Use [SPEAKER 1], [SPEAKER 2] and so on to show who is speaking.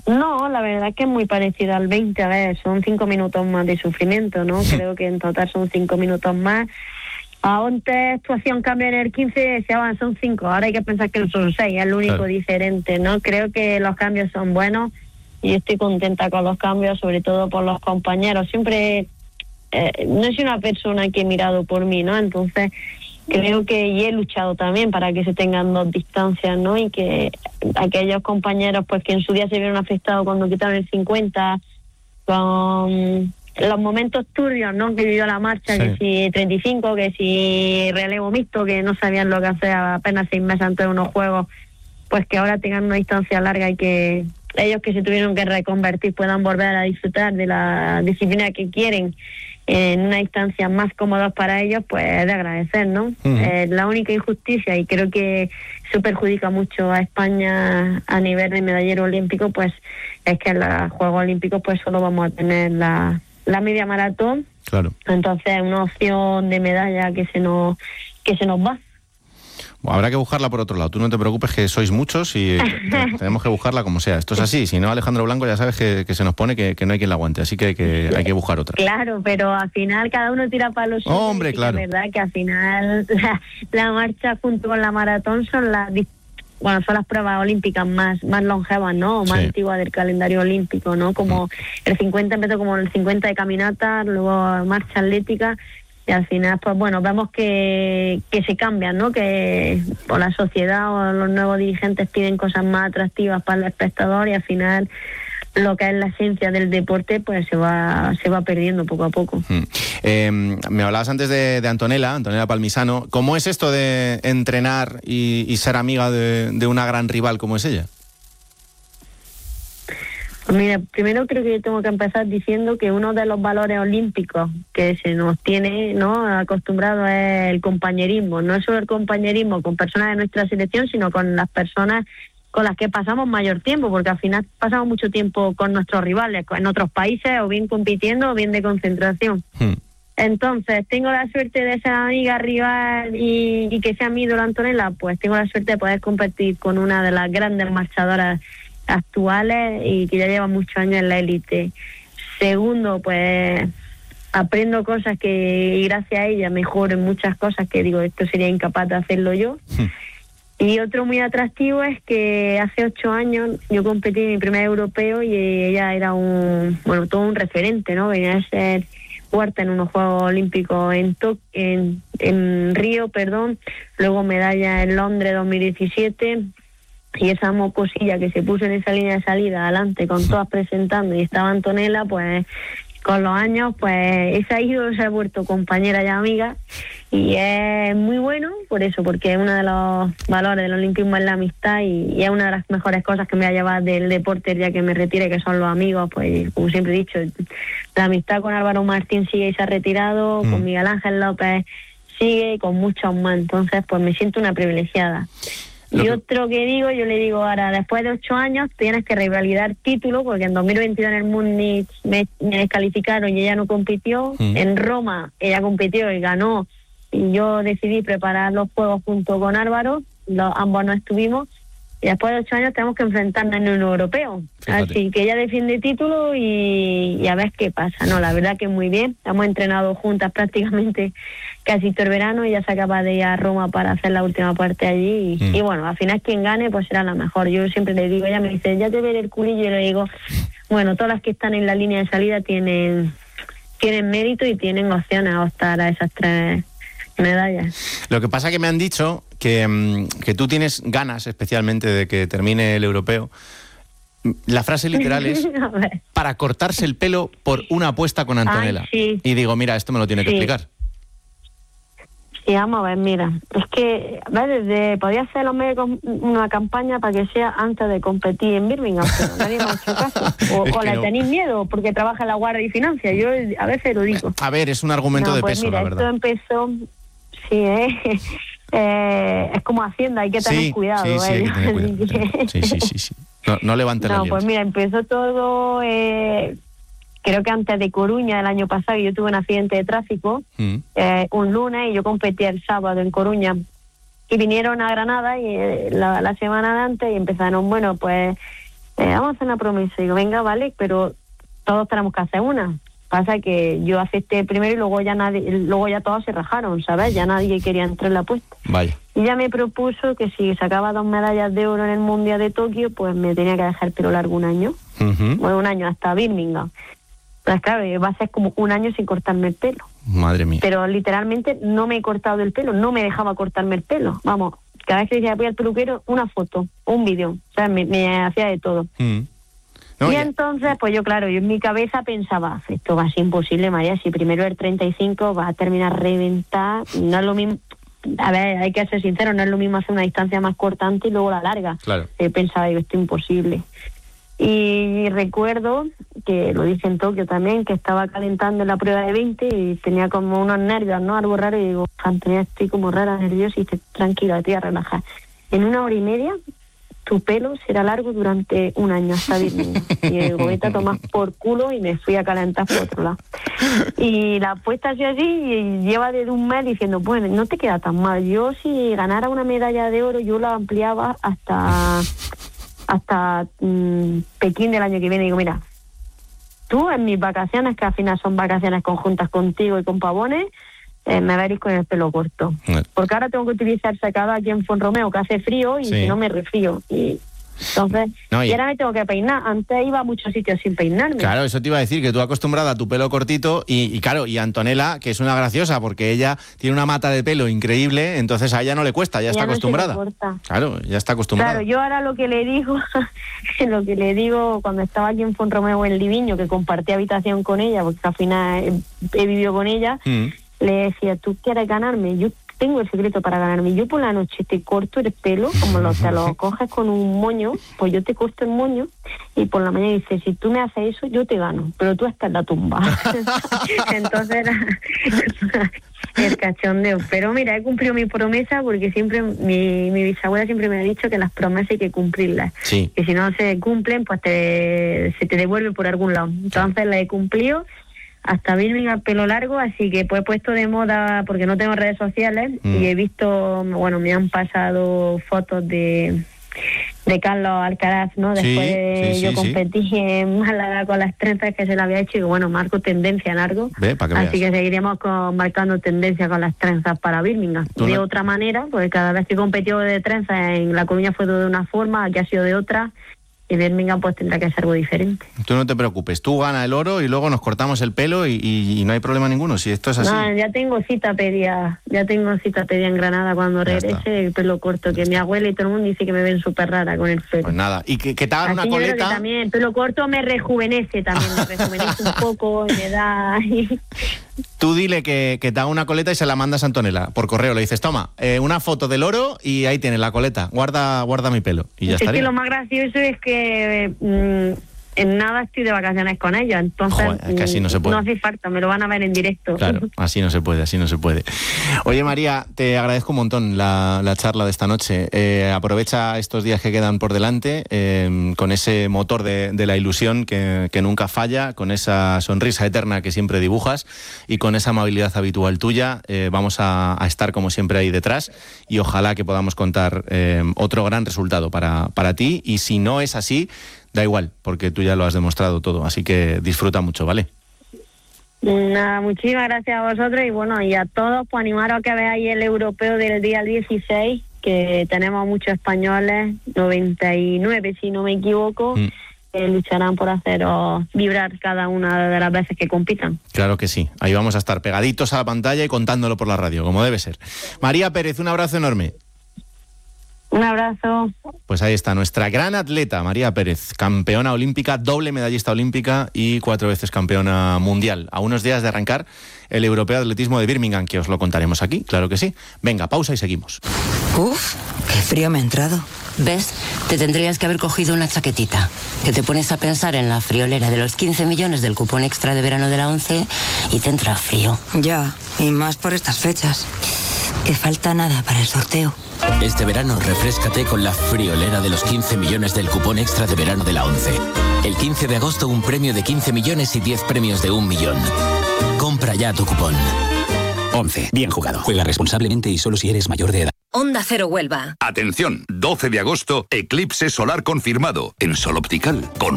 [SPEAKER 1] No, la verdad que es muy parecido al 20, a ver, son 5 minutos más de sufrimiento, ¿no? Creo que en total son 5 minutos más. Antes tú hacías un cambio en el 15 y decías, son 5, ahora hay que pensar que son 6, es lo único diferente, ¿no? Creo que los cambios son buenos y estoy contenta con los cambios, sobre todo por los compañeros. Siempre, no soy una persona que he mirado por mí, ¿no? Entonces creo que y he luchado también para que se tengan 2 distancias, ¿no? Y que aquellos compañeros pues que en su día se vieron afectados cuando quitaron el 50, con los momentos turbios, ¿no? Que vivió la marcha, que si 35, que si relevo mixto, que no sabían lo que hacer apenas 6 meses antes de unos juegos, pues que ahora tengan una distancia larga y que ellos que se tuvieron que reconvertir puedan volver a disfrutar de la disciplina que quieren en una distancia más cómoda para ellos, pues es de agradecer, ¿no? La única injusticia, y creo que eso perjudica mucho a España a nivel de medallero olímpico, pues es que en los Juegos Olímpicos pues solo vamos a tener la media maratón.
[SPEAKER 2] Claro.
[SPEAKER 1] Entonces una opción de medalla que se nos va.
[SPEAKER 2] Bueno, habrá que buscarla por otro lado. Tú no te preocupes, que sois muchos y tenemos que buscarla como sea. Esto es así. Si no, Alejandro Blanco ya sabes que se nos pone que no hay quien la aguante. Así que hay que buscar otra.
[SPEAKER 1] Claro, pero al final cada uno tira para los suyos.
[SPEAKER 2] Hombre, claro.
[SPEAKER 1] Es verdad que al final la marcha junto con la maratón son las pruebas olímpicas más longevas, ¿no? O más antiguas del calendario olímpico, ¿no? Como el 50 empezó como el 50 de caminata, luego marcha atlética. Y al final, pues bueno, vemos que se cambian, ¿no? Que por la sociedad o los nuevos dirigentes piden cosas más atractivas para el espectador y al final lo que es la esencia del deporte pues se va perdiendo poco a poco.
[SPEAKER 2] Me hablabas antes de Antonella Palmisano. ¿Cómo es esto de entrenar y ser amiga de una gran rival como es ella?
[SPEAKER 1] Mira, primero creo que yo tengo que empezar diciendo que uno de los valores olímpicos que se nos tiene, ¿no?, acostumbrado es el compañerismo. No es solo el compañerismo con personas de nuestra selección, sino con las personas con las que pasamos mayor tiempo, porque al final pasamos mucho tiempo con nuestros rivales, en otros países, o bien compitiendo o bien de concentración. Entonces, tengo la suerte de ser amiga rival y que sea mi ídolo Antonella, pues tengo la suerte de poder competir con una de las grandes marchadoras actuales y que ya lleva muchos años en la élite. Segundo, pues aprendo cosas y gracias a ella mejoro en muchas cosas que digo, esto sería incapaz de hacerlo yo. Y otro muy atractivo es que hace 8 años yo competí en mi primer europeo y ella era todo un referente, ¿no? Venía a ser cuarta en unos Juegos Olímpicos en Río, luego medalla en Londres 2017. Y esa mocosilla que se puso en esa línea de salida adelante con todas presentando y estaba Antonella, pues con los años pues esa ídolo se ha vuelto compañera y amiga y es muy bueno por eso, porque uno de los valores del olimpismo es la amistad y es una de las mejores cosas que me ha llevado del deporte el día que me retire, que son los amigos. Pues como siempre he dicho, la amistad con Álvaro Martín sigue y se ha retirado, con Miguel Ángel López sigue y con muchos más, entonces pues me siento una privilegiada. Y otro que digo, yo le digo ahora, después de 8 años tienes que revalidar título, porque en 2022 en el Múnich me descalificaron y ella no compitió. En Roma ella compitió y ganó, y yo decidí preparar los juegos junto con Álvaro, ambos no estuvimos, y después de 8 años tenemos que enfrentarnos en un europeo. Fíjate. Así que ella defiende título y a ver qué pasa. No, la verdad que muy bien, hemos entrenado juntas prácticamente casi todo el verano. Ella se acaba de ir a Roma para hacer la última parte allí y bueno, al final quien gane pues será la mejor. Yo siempre le digo, ella me dice, ya te veré el culillo, y le digo, bueno, todas las que están en la línea de salida tienen mérito y tienen opciones a optar a esas 3 medallas.
[SPEAKER 2] Lo que pasa es que me han dicho que tú tienes ganas especialmente de que termine el europeo. La frase literal es para cortarse el pelo por una apuesta con Antonella.
[SPEAKER 1] Sí.
[SPEAKER 2] Y digo, mira, esto me lo tiene que explicar.
[SPEAKER 1] Sí, vamos a ver, mira, es que podía hacer una campaña para que sea antes de competir en Birmingham, pero nadie me ha hecho caso. O le tenéis miedo porque trabaja en la Guardia y Financia. Yo a veces lo digo.
[SPEAKER 2] A ver, es un argumento de peso,
[SPEAKER 1] mira,
[SPEAKER 2] la verdad.
[SPEAKER 1] Esto empezó, sí, es como Hacienda, hay que tener cuidado.
[SPEAKER 2] Sí, hay que tener cuidado. Sí. No levantes la liebre.
[SPEAKER 1] Pues mira, empezó todo, creo que antes de Coruña el año pasado. Yo tuve un accidente de tráfico un lunes y yo competí el sábado en Coruña. Y vinieron a Granada y la semana de antes y empezaron, bueno, pues vamos a hacer una promesa. Y digo, venga, vale, pero todos tenemos que hacer una. Pasa que yo acepté primero y luego ya todos se rajaron, ¿sabes? Ya nadie quería entrar en la apuesta.
[SPEAKER 2] Vaya.
[SPEAKER 1] Y ya me propuso que si sacaba 2 medallas de oro en el Mundial de Tokio, pues me tenía que dejar el pelo largo un año. Bueno, un año hasta Birmingham. Pues claro, va a ser como un año sin cortarme el pelo.
[SPEAKER 2] Madre mía.
[SPEAKER 1] Pero literalmente no me he cortado el pelo, no me dejaba cortarme el pelo. Vamos, cada vez que decía voy al peluquero, una foto, un vídeo. O sea, me hacía de todo.
[SPEAKER 2] No,
[SPEAKER 1] y entonces, pues yo en mi cabeza pensaba, esto va a ser imposible, María, si primero el 35 va a terminar reventar, no es lo mismo. A ver, hay que ser sincero, no es lo mismo hacer una distancia más cortante y luego la larga.
[SPEAKER 2] Claro.
[SPEAKER 1] Pensaba, esto es imposible. Y recuerdo que lo dije en Tokio también, que estaba calentando en la prueba de 20 y tenía como unos nervios, ¿no? Algo raro, y digo, Antonia, estoy como rara, nerviosa, y dice, tranquila, te voy a relajar. En 1 hora y media, tu pelo será largo durante un año hasta Birmingham. Y digo, vete a tomar por culo, y me fui a calentar por otro lado. Y la apuesta ha sido así, y lleva desde un mes diciendo, bueno, no te queda tan mal. Yo si ganara una medalla de oro, yo la ampliaba hasta Pekín del año que viene. Digo, mira, tú en mis vacaciones, que al final son vacaciones conjuntas contigo y con Pavones, me veréis con el pelo corto. Porque ahora tengo que utilizar secado aquí en Fuenromeo, que hace frío, y si no me resfrío. Y entonces, y ahora me tengo que peinar. Antes iba a muchos sitios sin peinarme.
[SPEAKER 2] Claro, eso te iba a decir, que tú acostumbrada a tu pelo cortito, y claro, y Antonella, que es una graciosa, porque ella tiene una mata de pelo increíble, entonces a ella no le cuesta, ya está acostumbrada. Claro, ya está acostumbrada.
[SPEAKER 1] Claro, yo ahora lo que le digo cuando estaba aquí en Fuenromeo en Liviño, que compartí habitación con ella, porque al final he vivido con ella, le decía, ¿tú quieres ganarme? Yo tengo el secreto para ganarme. Yo por la noche te corto el pelo, como te lo coges con un moño, pues yo te corto el moño, y por la mañana dice, si tú me haces eso, yo te gano, pero tú estás en la tumba. Entonces era el cachondeo. Pero mira, he cumplido mi promesa, porque siempre mi bisabuela siempre me ha dicho que las promesas hay que cumplirlas.
[SPEAKER 2] Sí.
[SPEAKER 1] Que si no se cumplen, pues se te devuelve por algún lado. Entonces la he cumplido hasta Birmingham, pelo largo, así que pues he puesto de moda, porque no tengo redes sociales, y he visto, bueno, me han pasado fotos de Carlos Alcaraz, ¿no? Después de yo competí en Málaga con las trenzas que se le había hecho, y bueno, marco tendencia largo. Así que seguiremos marcando tendencia con las trenzas para Birmingham. De otra manera, porque cada vez que competió de trenzas en La Coruña fue de una forma, aquí ha sido de otra. Y Birmingham pues tendrá que ser algo diferente.
[SPEAKER 2] Tú no te preocupes, tú gana el oro y luego nos cortamos el pelo y no hay problema ninguno, si esto es así.
[SPEAKER 1] No, ya tengo cita pedida en Granada cuando regrese, el pelo corto, que mi abuela y todo el mundo dice que me ven súper rara con el pelo.
[SPEAKER 2] Pues nada, y que te hagan una coleta. Yo creo que
[SPEAKER 1] también el pelo corto me rejuvenece un poco, y me da...
[SPEAKER 2] Tú dile que te haga una coleta y se la mandas a Antonella por correo. Le dices, toma, una foto del oro y ahí tienes la coleta. Guarda mi pelo. Y ya estaría.
[SPEAKER 1] Que lo más gracioso es que en nada estoy de vacaciones con ella. Entonces,
[SPEAKER 2] es que así no se puede.
[SPEAKER 1] No hace falta, me lo van a ver en directo.
[SPEAKER 2] Claro, así no se puede. Oye, María, te agradezco un montón la charla de esta noche. Aprovecha estos días que quedan por delante con ese motor de la ilusión que nunca falla, con esa sonrisa eterna que siempre dibujas y con esa amabilidad habitual tuya. Vamos a estar como siempre ahí detrás, y ojalá que podamos contar otro gran resultado para ti, y si no es así, da igual, porque tú ya lo has demostrado todo, así que disfruta mucho, ¿vale?
[SPEAKER 1] Nada, muchísimas gracias a vosotros, y bueno, y a todos, pues animaros a que veáis el europeo del día 16, que tenemos muchos españoles, 99 si no me equivoco, que lucharán por haceros vibrar cada una de las veces que compitan.
[SPEAKER 2] Claro que sí, ahí vamos a estar pegaditos a la pantalla y contándolo por la radio, como debe ser. María Pérez, un abrazo enorme.
[SPEAKER 1] Un abrazo.
[SPEAKER 2] Pues ahí está, nuestra gran atleta, María Pérez, campeona olímpica, doble medallista olímpica y 4 veces campeona mundial. A unos días de arrancar el Europeo de Atletismo de Birmingham, que os lo contaremos aquí, claro que sí. Venga, pausa y seguimos.
[SPEAKER 3] Uf, qué frío me ha entrado.
[SPEAKER 4] ¿Ves? Te tendrías que haber cogido una chaquetita. Que te pones a pensar en la friolera de los 15 millones del cupón extra de verano de la 11 y te entra frío.
[SPEAKER 3] Ya, y más por estas fechas. Que falta nada para el sorteo.
[SPEAKER 5] Este verano refréscate con la friolera de los 15 millones del cupón extra de verano de la 11. El 15 de agosto un premio de 15 millones y 10 premios de 1 millón. Compra ya tu cupón.
[SPEAKER 6] 11. Bien jugado. Juega responsablemente y solo si eres mayor de edad. Onda Cero Huelva.
[SPEAKER 7] Atención, 12 de agosto, eclipse solar confirmado en Sol Optical, con